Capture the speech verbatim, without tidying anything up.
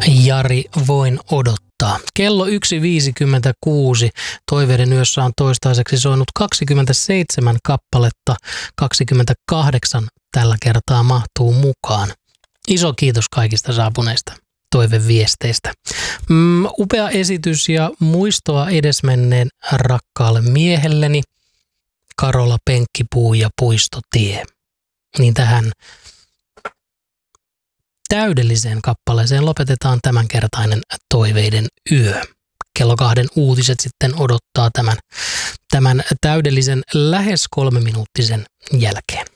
Jari, voin odottaa. Kello yksi viisikymmentäkuusi. Toiveiden yössä on toistaiseksi soinut kaksikymmentäseitsemän kappaletta. kaksikymmentäkahdeksan tällä kertaa mahtuu mukaan. Iso kiitos kaikista saapuneista toiveviesteistä. Mm, upea esitys ja muistoa edesmenneen rakkaalle miehelleni. Karola, Penkkipuu ja Puistotie. Niin tähän täydelliseen kappaleeseen lopetetaan tämänkertainen toiveiden yö. Kello kahden uutiset sitten odottaa tämän, tämän täydellisen lähes kolmeminuuttisen jälkeen.